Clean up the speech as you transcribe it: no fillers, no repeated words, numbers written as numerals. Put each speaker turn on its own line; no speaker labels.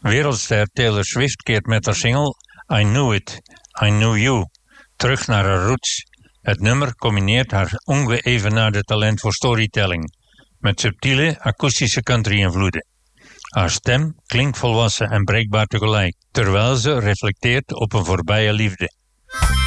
Wereldster Taylor Swift keert met haar single I Knew It, I Knew You terug naar haar roots. Het nummer combineert haar ongeëvenaarde talent voor storytelling met subtiele akoestische country-invloeden. Haar stem klinkt volwassen en breekbaar tegelijk, terwijl ze reflecteert op een voorbije liefde.